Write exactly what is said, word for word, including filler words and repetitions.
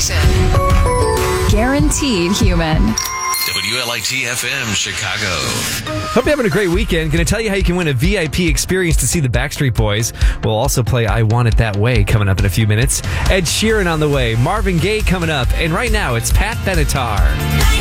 station. Guaranteed human. W L I T F M Chicago. Hope you're having a great weekend. Going to tell you how you can win a V I P experience to see the Backstreet Boys. We'll also play I Want It That Way coming up in a few minutes. Ed Sheeran on the way. Marvin Gaye coming up. And right now, it's Pat Benatar.